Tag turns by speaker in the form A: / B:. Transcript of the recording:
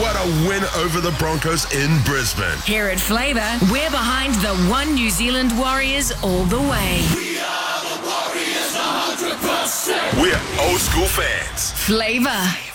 A: What a win over the Broncos in Brisbane.
B: Here at Flavour, we're behind the One New Zealand Warriors all the way.
C: We are the Warriors 100%.
A: We're old school fans.
B: Flavour.